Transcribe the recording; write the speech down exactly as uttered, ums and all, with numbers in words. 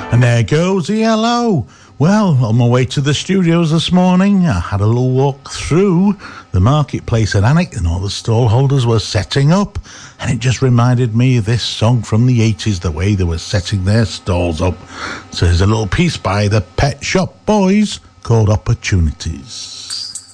And there goes the hello. Well, on my way to the studios this morning, I had a little walk through the marketplace at Alnwick, and all the stall holders were setting up. And it just reminded me of this song from the eighties, the way they were setting their stalls up. So there's a little piece by the Pet Shop Boys called Opportunities.